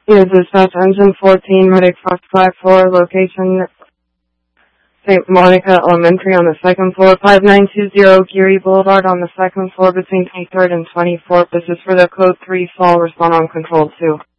Is dispatch engine 14, Riddick Foxtrot 4, location St. Monica Elementary on the second floor, 5920 Geary Boulevard on the second floor between 23rd and 24th. This is for the Code 3 fall, respond on Control 2.